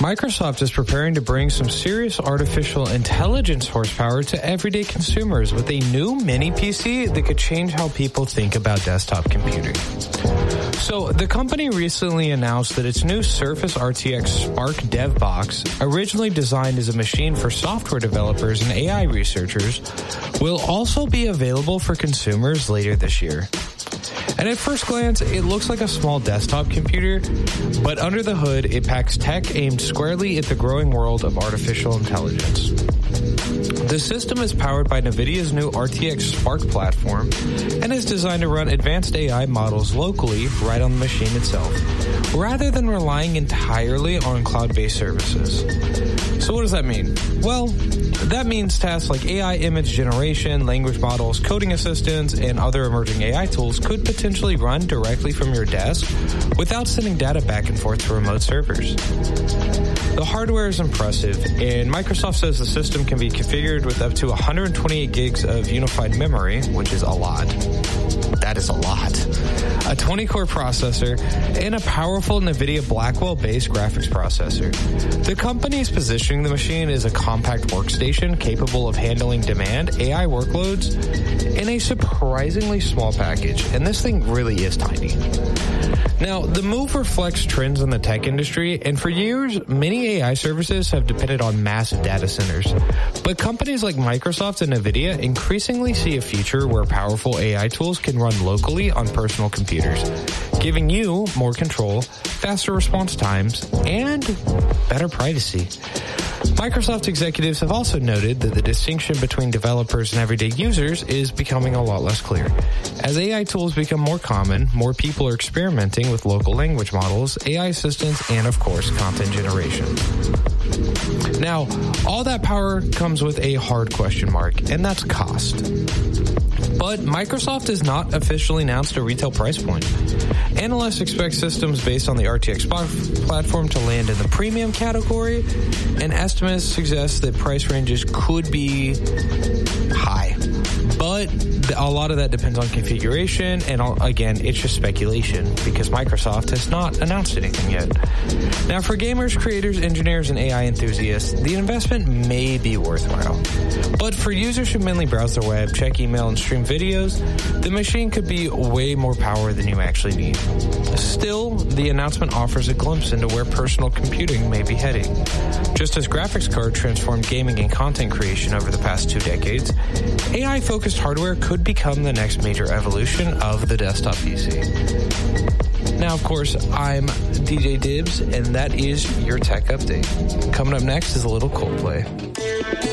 Microsoft is preparing to bring some serious artificial intelligence horsepower to everyday consumers with a new mini PC that could change how people think about desktop computing. So, the company recently announced that its new Surface RTX Spark Dev Box, originally designed as a machine for software developers and AI researchers, will also be available for consumers later this year. And at first glance, it looks like a small desktop computer, but under the hood, it packs tech aimed squarely at the growing world of artificial intelligence. The system is powered by NVIDIA's new RTX Spark platform and is designed to run advanced AI models locally right on the machine itself, rather than relying entirely on cloud-based services. So what does that mean? Well, that means tasks like AI image generation, language models, coding assistants, and other emerging AI tools could potentially run directly from your desk without sending data back and forth to remote servers. The hardware is impressive, and Microsoft says the system can be configured with up to 128 gigs of unified memory, which is a lot. That is a lot. A 20-core processor, and a powerful NVIDIA Blackwell-based graphics processor. The company is positioning the machine as a compact workstation capable of handling demand AI workloads in a surprisingly small package, and this thing really is tiny. Now, the move reflects trends in the tech industry, and for years, many AI services have depended on massive data centers. But companies like Microsoft and NVIDIA increasingly see a future where powerful AI tools can run locally on personal computers, giving you more control, faster response times, and better privacy. Microsoft executives have also noted that the distinction between developers and everyday users is becoming a lot less clear. As AI tools become more common, more people are experimenting with local language models, AI assistants, and of course, content generation. Now, all that power comes with a hard question mark, and that's cost. But Microsoft has not officially announced a retail price point. Analysts expect systems based on the RTX platform to land in the premium category, and estimates suggest that price ranges could be high. But a lot of that depends on configuration, and again, it's just speculation because Microsoft has not announced anything yet. Now, for gamers, creators, engineers, and AI enthusiasts, the investment may be worthwhile. But for users who mainly browse the web, check email, and stream videos, the machine could be way more power than you actually need. Still, the announcement offers a glimpse into where personal computing may be heading. Just as graphics cards transformed gaming and content creation over the past 2 decades, AI-focused hardware could become the next major evolution of the desktop PC. Now, of course, I'm DJ Dibs, and that is your tech update. Coming up next is a little Coldplay.